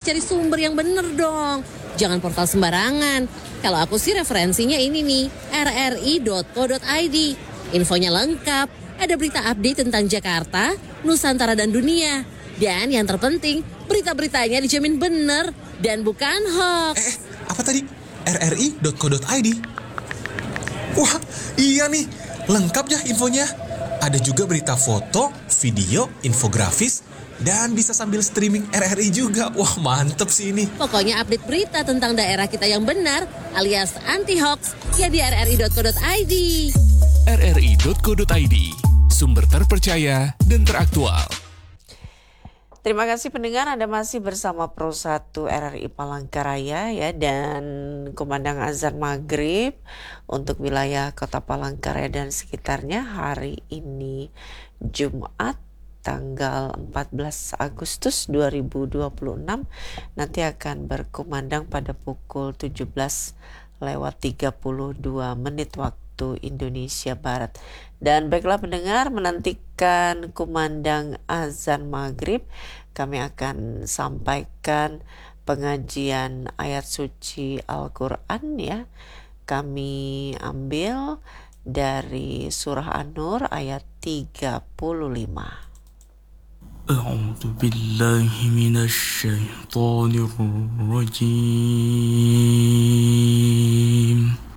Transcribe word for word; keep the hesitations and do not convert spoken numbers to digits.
cari sumber yang bener dong. Jangan portal sembarangan. Kalau aku sih referensinya ini nih, r r i dot co dot i d. Infonya lengkap, ada berita update tentang Jakarta, Nusantara dan dunia. Dan yang terpenting, berita-beritanya dijamin bener dan bukan hoax. Eh, apa tadi? r r i dot co dot i d. Wah, iya nih, lengkap ya infonya. Ada juga berita foto, video, infografis, dan bisa sambil streaming R R I juga. Wah, mantep sih ini. Pokoknya update berita tentang daerah kita yang benar alias anti-hoax ya di r r i dot co dot i d. r r i dot co dot i d, sumber terpercaya dan teraktual. Terima kasih pendengar, Anda masih bersama Pro satu R R I Palangkaraya ya, dan kumandang azan maghrib untuk wilayah Kota Palangkaraya dan sekitarnya hari ini Jumat tanggal empat belas Agustus dua ribu dua puluh enam nanti akan berkumandang pada pukul tujuh belas lewat tiga puluh dua menit waktu Indonesia Barat. Dan baiklah pendengar, menantikan kumandang azan maghrib, kami akan sampaikan pengajian ayat suci Al-Quran ya. Kami ambil dari surah An-Nur ayat tiga puluh lima. A'udzu billahi minasy syaithanir rajim.